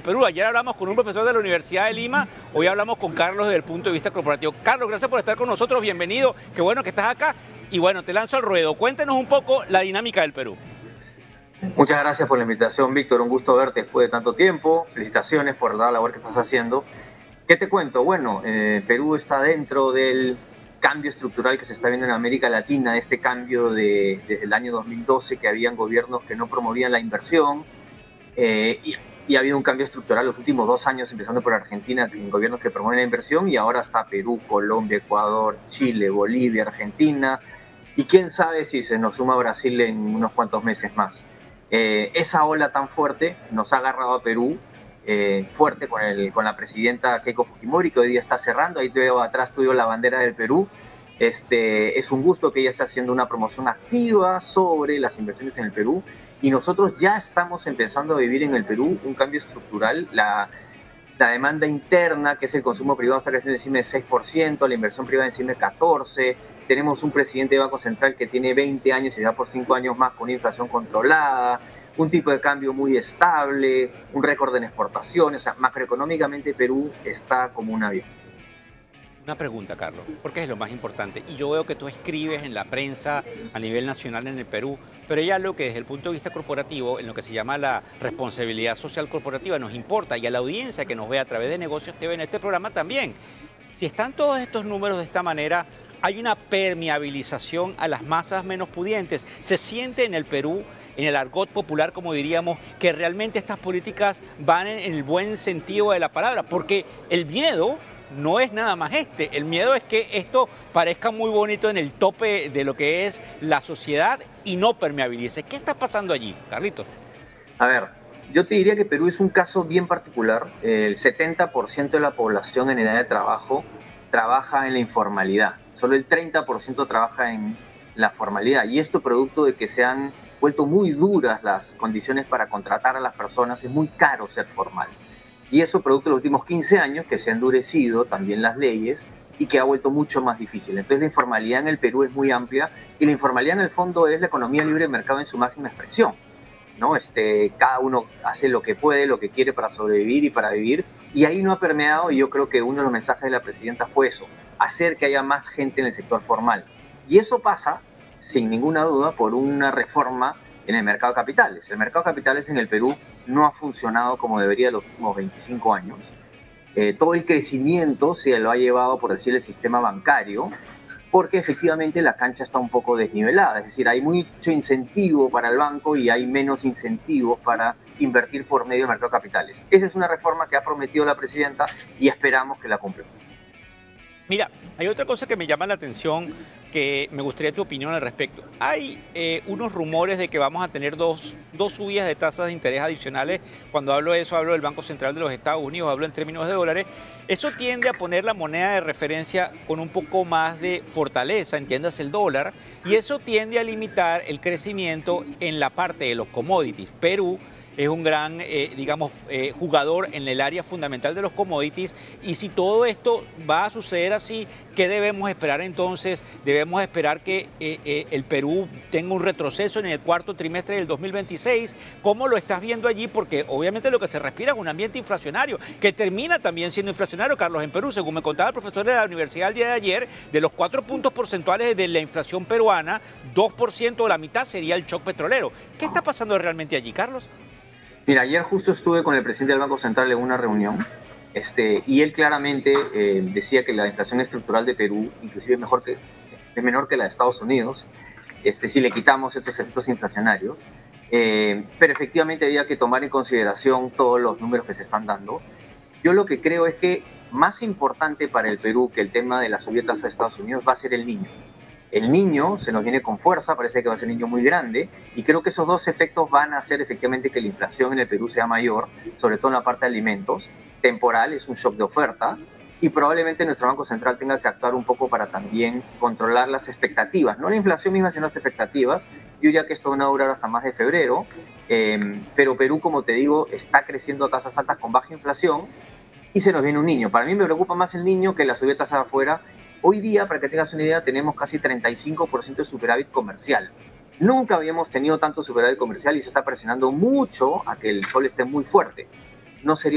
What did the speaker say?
Perú. Ayer hablamos con un profesor de la Universidad de Lima, hoy hablamos con Carlos desde el punto de vista corporativo. Carlos, gracias por estar con nosotros, bienvenido, qué bueno que estás acá. Y bueno, te lanzo al ruedo, cuéntanos un poco la dinámica del Perú. Muchas gracias por la invitación, Víctor. Un gusto verte después de tanto tiempo. Felicitaciones por la labor que estás haciendo. ¿Qué te cuento? Bueno, Perú está dentro del cambio estructural que se está viendo en América Latina, este cambio desde el año 2012, que habían gobiernos que no promovían la inversión, y ha habido un cambio estructural los últimos 2 años, empezando por Argentina, en gobiernos que promueven la inversión, y ahora está Perú, Colombia, Ecuador, Chile, Bolivia, Argentina, y quién sabe si se nos suma Brasil en unos cuantos meses más. Esa ola tan fuerte nos ha agarrado a Perú fuerte con la presidenta Keiko Fujimori, que hoy día está cerrando. Ahí te veo atrás tuyo la bandera del Perú. Es un gusto que ella esté haciendo una promoción activa sobre las inversiones en el Perú, y nosotros ya estamos empezando a vivir en el Perú un cambio estructural. La demanda interna, que es el consumo privado, está creciendo encima del 6%, la inversión privada encima del 14%. Tenemos un presidente de Banco Central que tiene 20 años y va por 5 años más con inflación controlada, un tipo de cambio muy estable, un récord en exportaciones. O sea, macroeconómicamente Perú está como un avión. Una pregunta, Carlos, porque es lo más importante. Y yo veo que tú escribes en la prensa a nivel nacional en el Perú, pero hay algo que desde el punto de vista corporativo, en lo que se llama la responsabilidad social corporativa, nos importa, y a la audiencia que nos ve a través de Negocios TV en este programa también. Si están todos estos números de esta manera, hay una permeabilización a las masas menos pudientes. Se siente en el Perú, en el argot popular, como diríamos, que realmente estas políticas van en el buen sentido de la palabra, porque el miedo no es nada más el miedo es que esto parezca muy bonito en el tope de lo que es la sociedad y no permeabilice. ¿Qué está pasando allí, Carlitos? A ver, yo te diría que Perú es un caso bien particular. El 70% de la población en edad de trabajo trabaja en la informalidad. Solo el 30% trabaja en la formalidad. Y esto producto de que se han vuelto muy duras las condiciones para contratar a las personas. Es muy caro ser formal. Y eso producto de los últimos 15 años, que se han endurecido también las leyes y que ha vuelto mucho más difícil. Entonces la informalidad en el Perú es muy amplia, y la informalidad en el fondo es la economía libre de mercado en su máxima expresión, ¿no? Cada uno hace lo que puede, lo que quiere para sobrevivir y para vivir, y ahí no ha permeado. Y yo creo que uno de los mensajes de la presidenta fue eso, hacer que haya más gente en el sector formal. Y eso pasa, sin ninguna duda, por una reforma en el mercado de capitales. El mercado de capitales en el Perú no ha funcionado como debería los últimos 25 años. Todo el crecimiento se lo ha llevado, por decir, el sistema bancario, porque efectivamente la cancha está un poco desnivelada. Es decir, hay mucho incentivo para el banco y hay menos incentivos para invertir por medio del mercado de capitales. Esa es una reforma que ha prometido la presidenta y esperamos que la cumpla. Mira, hay otra cosa que me llama la atención, que me gustaría tu opinión al respecto. Hay unos rumores de que vamos a tener dos subidas de tasas de interés adicionales. Cuando hablo de eso, hablo del Banco Central de los Estados Unidos, hablo en términos de dólares. Eso tiende a poner la moneda de referencia con un poco más de fortaleza, entiendas el dólar, y eso tiende a limitar el crecimiento en la parte de los commodities. Perú es un gran, jugador en el área fundamental de los commodities, y si todo esto va a suceder así, ¿qué debemos esperar entonces? Debemos esperar que el Perú tenga un retroceso en el cuarto trimestre del 2026. ¿Cómo lo estás viendo allí? Porque obviamente lo que se respira es un ambiente inflacionario, que termina también siendo inflacionario, Carlos, en Perú. Según me contaba el profesor de la universidad el día de ayer, de los 4 puntos porcentuales de la inflación peruana, 2% o la mitad sería el shock petrolero. ¿Qué está pasando realmente allí, Carlos? Mira, ayer justo estuve con el presidente del Banco Central en una reunión, y él claramente decía que la inflación estructural de Perú inclusive es menor que la de Estados Unidos, si le quitamos estos efectos inflacionarios, pero efectivamente había que tomar en consideración todos los números que se están dando. Yo lo que creo es que más importante para el Perú que el tema de la subida de tasa de Estados Unidos va a ser el niño. El niño se nos viene con fuerza, parece que va a ser un niño muy grande, y creo que esos dos efectos van a hacer efectivamente que la inflación en el Perú sea mayor, sobre todo en la parte de alimentos. Temporal, es un shock de oferta, y probablemente nuestro Banco Central tenga que actuar un poco para también controlar las expectativas, no la inflación misma, sino las expectativas. Yo diría que esto va a durar hasta más de febrero, pero Perú, como te digo, está creciendo a tasas altas con baja inflación, y se nos viene un niño. Para mí me preocupa más el niño que la subida de tasas afuera. Hoy día, para que tengas una idea, tenemos casi 35% de superávit comercial. Nunca habíamos tenido tanto superávit comercial, y se está presionando mucho a que el sol esté muy fuerte. No sería